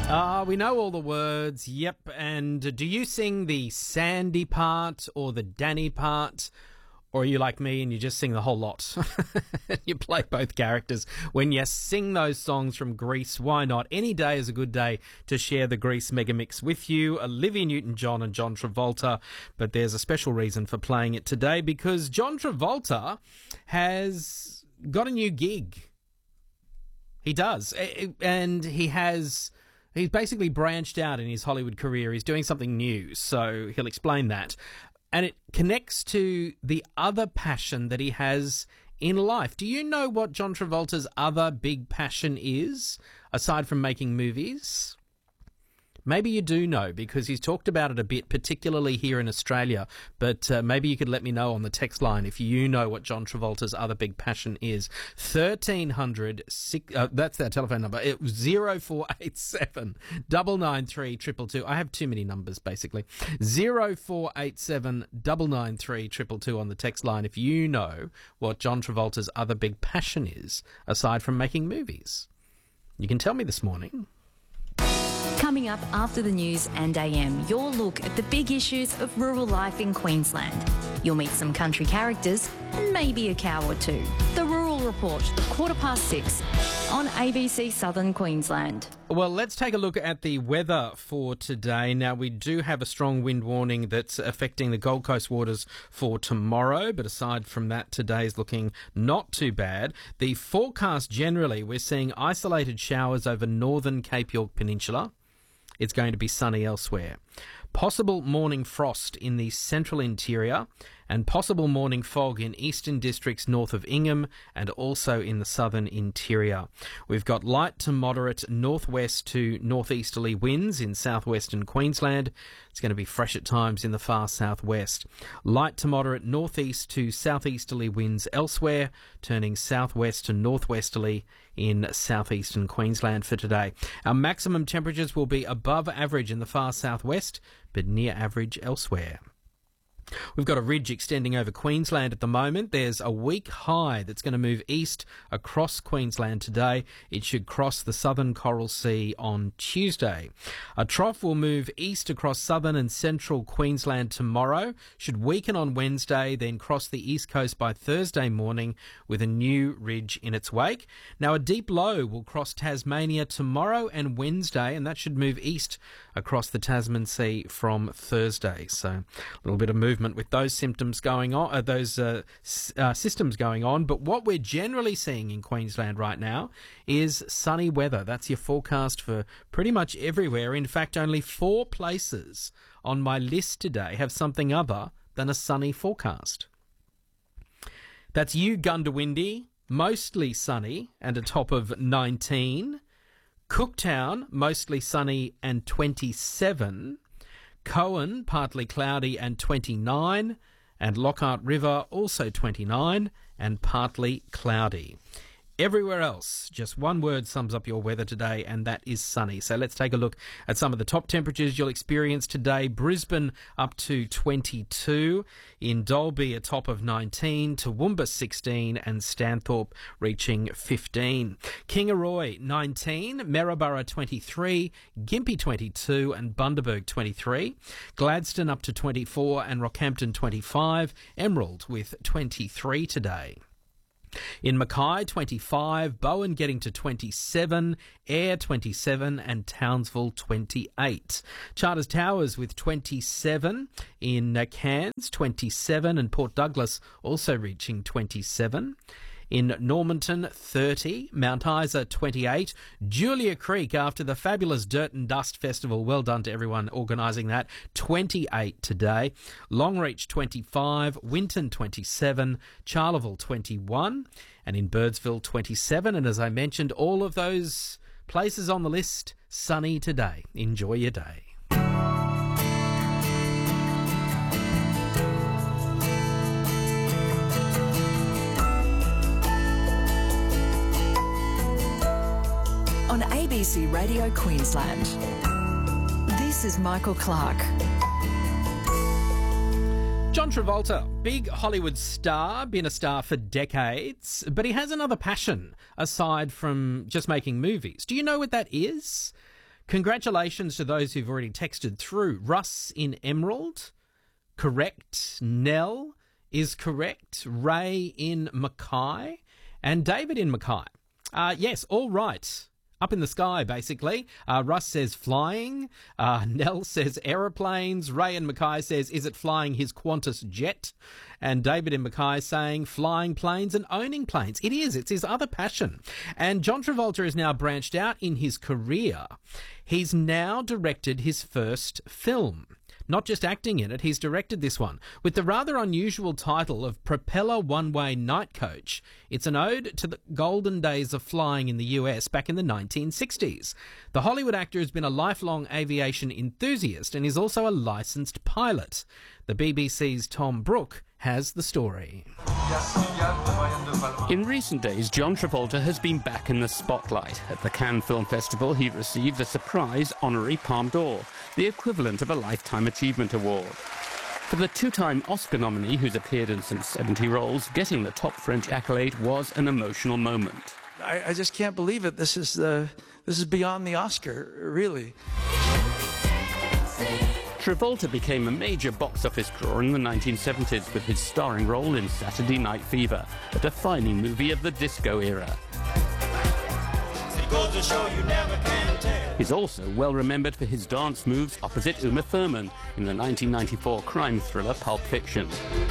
We know all the words, yep. And do you sing the Sandy part or the Danny part? Or are you like me and you just sing the whole lot? You play both characters. When you sing those songs from Grease, why not? Any day is a good day to share the Grease Megamix with you. Olivia Newton-John and John Travolta. But there's a special reason for playing it today because John Travolta has got a new gig. He does. And he's basically branched out in his Hollywood career. He's doing something new, so he'll explain that. And it connects to the other passion that he has in life. Do you know what John Travolta's other big passion is, aside from making movies? Maybe you do know, because he's talked about it a bit, particularly here in Australia. But maybe you could let me know on the text line if you know what John Travolta's other big passion is. 1300, that's our telephone number. It was 0487 993 222. I have too many numbers, basically. 0487 993 222 on the text line if you know what John Travolta's other big passion is, aside from making movies. You can tell me this morning. Coming up after the news and AM, your look at the big issues of rural life in Queensland. You'll meet some country characters and maybe a cow or two. The Rural Report, 6:15 on ABC Southern Queensland. Well, let's take a look at the weather for today. Now, we do have a strong wind warning that's affecting the Gold Coast waters for tomorrow, but aside from that, today's looking not too bad. The forecast generally, we're seeing isolated showers over northern Cape York Peninsula. It's going to be sunny elsewhere. Possible morning frost in the central interior and possible morning fog in eastern districts north of Ingham and also in the southern interior. We've got light to moderate northwest to northeasterly winds in southwestern Queensland. It's going to be fresh at times in the far southwest. Light to moderate northeast to southeasterly winds elsewhere, turning southwest to northwesterly in southeastern Queensland for today. Our maximum temperatures will be above average in the far southwest, but near average elsewhere. We've got a ridge extending over Queensland at the moment. There's a weak high that's going to move east across Queensland today. It should cross the southern Coral Sea on Tuesday. A trough will move east across southern and central Queensland tomorrow, should weaken on Wednesday, then cross the east coast by Thursday morning with a new ridge in its wake. Now, a deep low will cross Tasmania tomorrow and Wednesday, and that should move east across the Tasman Sea from Thursday. So a little bit of movement with those symptoms going on, systems going on. But what we're generally seeing in Queensland right now is sunny weather. That's your forecast for pretty much everywhere. In fact, only 4 places on my list today have something other than a sunny forecast. That's Goondiwindi, mostly sunny and a top of 19. Cooktown, mostly sunny and 27. Cohen, partly cloudy and 29, and Lockhart River, also 29, and partly cloudy. Everywhere else, just one word sums up your weather today, and that is sunny. So let's take a look at some of the top temperatures you'll experience today. Brisbane up to 22, in Dalby a top of 19, Toowoomba 16, and Stanthorpe reaching 15. Kingaroy 19, Maryborough 23, Gympie 22, and Bundaberg 23. Gladstone up to 24, and Rockhampton 25. Emerald with 23 today. In Mackay, 25, Bowen getting to 27, Ayr 27, and Townsville 28. Charters Towers with 27, in Cairns 27, and Port Douglas also reaching 27. In Normanton, 30, Mount Isa, 28, Julia Creek, after the fabulous Dirt and Dust Festival, well done to everyone organising that, 28 today, Longreach, 25, Winton, 27, Charleville, 21, and in Birdsville, 27, and as I mentioned, all of those places on the list, sunny today. Enjoy your day. On ABC Radio Queensland, this is Michael Clark. John Travolta, big Hollywood star, been a star for decades, but he has another passion aside from just making movies. Do you know what that is? Congratulations to those who've already texted through. Russ in Emerald, correct. Nell is correct. Ray in Mackay and David in Mackay. Yes, all right. Up in the sky, basically. Russ says flying. Nell says aeroplanes. Ray in Mackay says, is it flying his Qantas jet? And David in Mackay saying flying planes and owning planes. It is. It's his other passion. And John Travolta is now branched out in his career. He's now directed his first film. Not just acting in it, he's directed this one with the rather unusual title of Propeller One-Way Night Coach. It's an ode to the golden days of flying in the US back in the 1960s. The Hollywood actor has been a lifelong aviation enthusiast and is also a licensed pilot. The BBC's Tom Brooke has the story. In recent days, John Travolta has been back in the spotlight. At the Cannes Film Festival, he received the surprise honorary Palme d'Or, the equivalent of a Lifetime Achievement Award. For the two-time Oscar nominee, who's appeared in some 70 roles, getting the top French accolade was an emotional moment. I just can't believe it. This is beyond the Oscar, really. Travolta became a major box office draw in the 1970s with his starring role in Saturday Night Fever, a defining movie of the disco era. He's also well remembered for his dance moves opposite Uma Thurman in the 1994 crime thriller Pulp Fiction.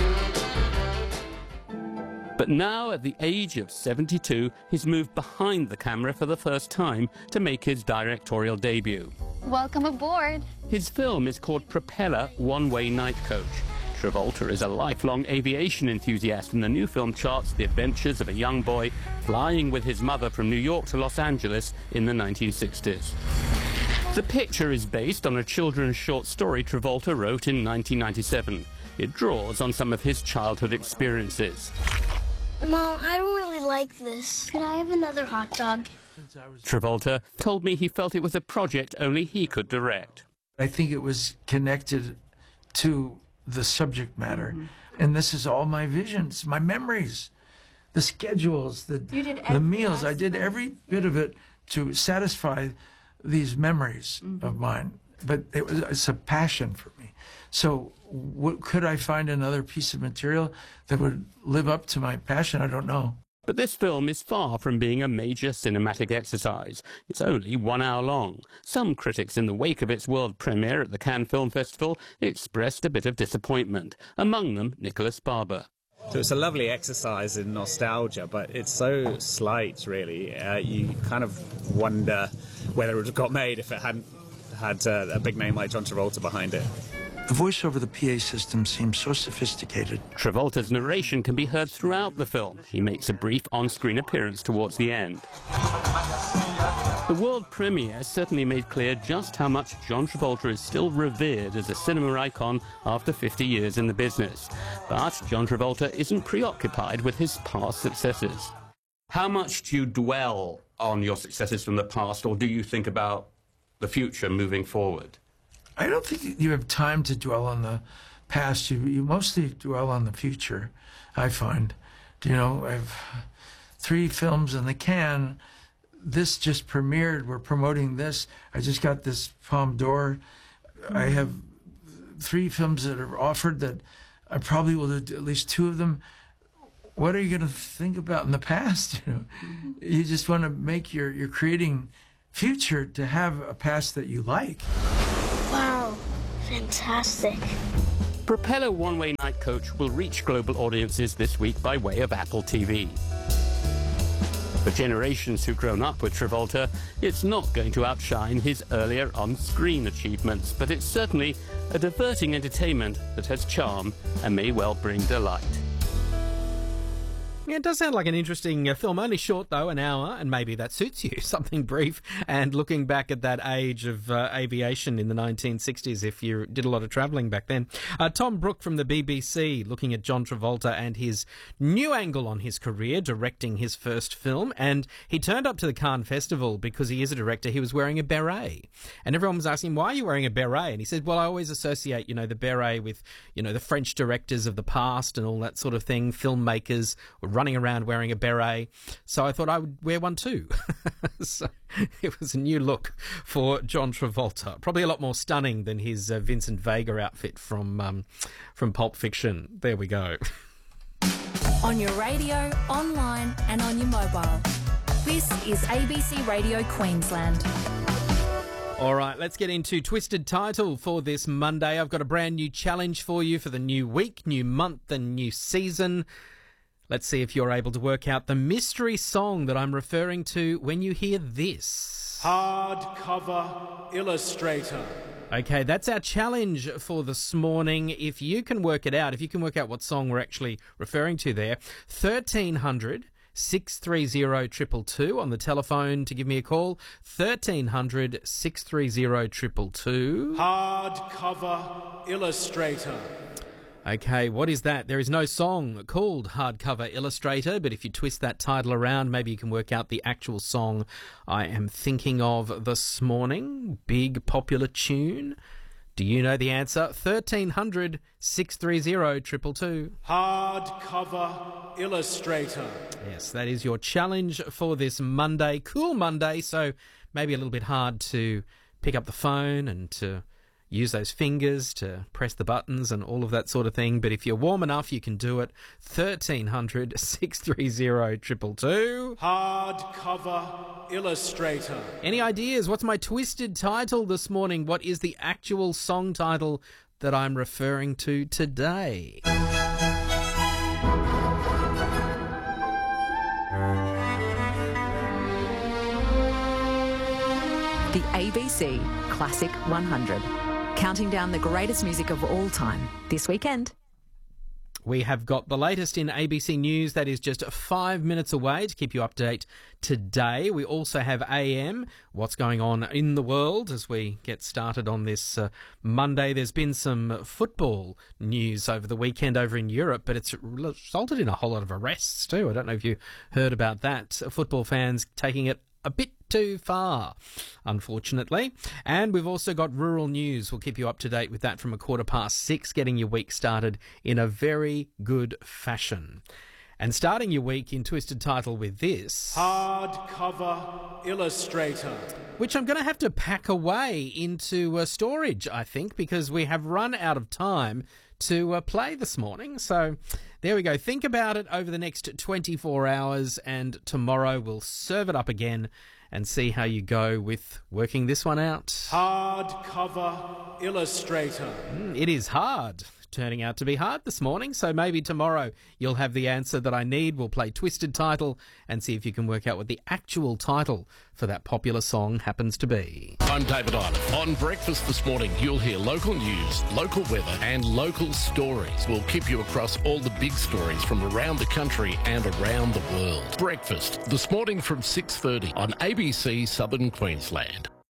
But now, at the age of 72, he's moved behind the camera for the first time to make his directorial debut. Welcome aboard. His film is called Propeller One-Way Night Coach. Travolta is a lifelong aviation enthusiast, and the new film charts the adventures of a young boy flying with his mother from New York to Los Angeles in the 1960s. The picture is based on a children's short story Travolta wrote in 1997. It draws on some of his childhood experiences. Mom, I don't really like this. Could I have another hot dog? Travolta told me he felt it was a project only he could direct. I think it was connected to the subject matter. And this is all my visions, my memories, the schedules, the meals. I did every bit of it to satisfy these memories of mine. But it's a passion for me. So could I find another piece of material that would live up to my passion? I don't know. But this film is far from being a major cinematic exercise. It's only 1 hour long. Some critics, in the wake of its world premiere at the Cannes Film Festival, expressed a bit of disappointment, among them Nicholas Barber. So it's a lovely exercise in nostalgia, but it's so slight, really. You kind of wonder whether it would have got made if it hadn't had a big name like John Travolta behind it. The voice over the PA system seems so sophisticated. Travolta's narration can be heard throughout the film. He makes a brief on-screen appearance towards the end. The world premiere certainly made clear just how much John Travolta is still revered as a cinema icon after 50 years in the business. But John Travolta isn't preoccupied with his past successes. How much do you dwell on your successes from the past, or do you think about the future moving forward? I don't think you have time to dwell on the past. You mostly dwell on the future, I find. You know, I have 3 films in the can. This just premiered. We're promoting this. I just got this Palme d'Or. I have 3 films that are offered that I probably will do at least 2 of them. What are you going to think about in the past? You know, you just want to make you're creating future to have a past that you like. Wow, fantastic. Propeller One-Way Night Coach will reach global audiences this week by way of Apple TV. For generations who've grown up with Travolta, it's not going to outshine his earlier on-screen achievements, but it's certainly a diverting entertainment that has charm and may well bring delight. Yeah, it does sound like an interesting film. Only short, though, an hour, and maybe that suits you. Something brief and looking back at that age of aviation in the 1960s, if you did a lot of travelling back then. Tom Brooke from the BBC looking at John Travolta and his new angle on his career, directing his first film. And he turned up to the Cannes Festival because he is a director. He was wearing a beret. And everyone was asking, why are you wearing a beret? And he said, well, I always associate, the beret with, the French directors of the past and all that sort of thing, filmmakers, running around wearing a beret. So I thought I would wear one too. So it was a new look for John Travolta. Probably a lot more stunning than his Vincent Vega outfit from Pulp Fiction. There we go. On your radio, online and on your mobile. This is ABC Radio Queensland. All right, let's get into Twisted Title for this Monday. I've got a brand new challenge for you for the new week, new month and new season. Let's see if you're able to work out the mystery song that I'm referring to when you hear this. Hardcover Illustrator. Okay, that's our challenge for this morning. If you can work it out, if you can work out what song we're actually referring to there, 1300 630 222 on the telephone to give me a call. 1300 630 222. Hardcover Illustrator. Okay, what is that? There is no song called Hardcover Illustrator, but if you twist that title around, maybe you can work out the actual song I am thinking of this morning. Big popular tune. Do you know the answer? 1300 630 222. Hardcover Illustrator. Yes, that is your challenge for this Monday. Cool Monday, so maybe a little bit hard to pick up the phone and to use those fingers to press the buttons and all of that sort of thing. But if you're warm enough, you can do it. 1300 630 222. Hardcover Illustrator. Any ideas? What's my twisted title this morning? What is the actual song title that I'm referring to today? The ABC Classic 100. Counting down the greatest music of all time this weekend. We have got the latest in ABC News that is just 5 minutes away to keep you up to date today. We also have AM, what's going on in the world as we get started on this Monday. There's been some football news over the weekend over in Europe, but it's resulted in a whole lot of arrests too. I don't know if you heard about that. Football fans taking it a bit too far, unfortunately. And we've also got rural news. We'll keep you up to date with that from 6:15, getting your week started in a very good fashion. And starting your week in Twisted Title with this. Hardcover Illustrator. Which I'm going to have to pack away into storage, I think, because we have run out of time to play this morning. So there we go. Think about it over the next 24 hours and tomorrow we'll serve it up again and see how you go with working this one out. Hardcover Illustrator. It is hard. Turning out to be hard this morning, so maybe tomorrow you'll have the answer that I need. We'll play Twisted Title and see if you can work out what the actual title for that popular song happens to be. I'm David Island. On Breakfast this morning, you'll hear local news, local weather and local stories. We'll keep you across all the big stories from around the country and around the world. Breakfast this morning from 6:30 on ABC Southern Queensland.